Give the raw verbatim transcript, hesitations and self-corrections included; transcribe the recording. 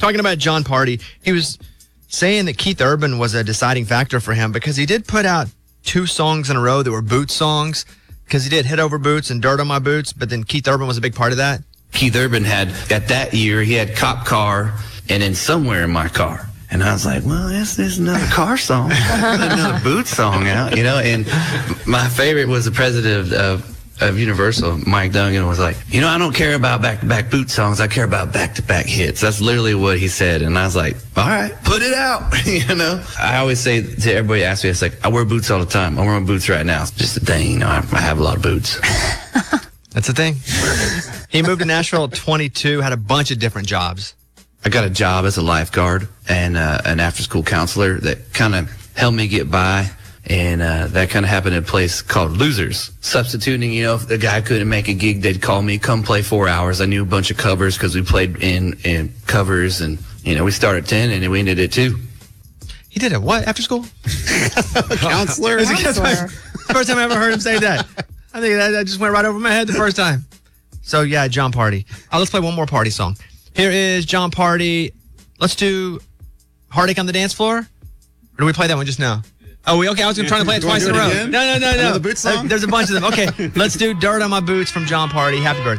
talking about Jon Pardi. He was saying that Keith Urban was a deciding factor for him because he did put out two songs in a row that were Boots songs because he did Head Over Boots and Dirt on My Boots, but then Keith Urban was a big part of that. Keith Urban had, at that year, he had Cop Car and then Somewhere in My Car. And I was like, well, this is another car song, another Boots song out, you know. And my favorite was the president of, of, of Universal, Mike Dungan, was like, you know, I don't care about back-to-back Boots songs. I care about back-to-back hits. That's literally what he said. And I was like, all right, put it out, you know. I always say to everybody who asks me, it's like, I wear boots all the time. I wear my boots right now. It's just a thing, you know, I, I have a lot of boots. That's the thing. He moved to Nashville at twenty-two, had a bunch of different jobs. I got a job as a lifeguard and uh, an after-school counselor that kind of helped me get by. And uh, that kind of happened at a place called Losers. Substituting, you know, if the guy couldn't make a gig, they'd call me, come play four hours. I knew a bunch of covers because we played in, in covers. And, you know, we started at ten and we ended at two. He did a what after school? Counselor? It's the first time I ever heard him say that. I think that, that just went right over my head the first time. So, yeah, Jon Pardi. Uh, let's play one more Pardi song. Here is Jon Pardi. Let's do Heartache on the Dance Floor. Or do we play that one just now? Oh, we okay. I was going to try to play it twice in a row. No, no, no, no. Another Boots song? There's a bunch of them. Okay, let's do Dirt on My Boots from Jon Pardi. Happy birthday.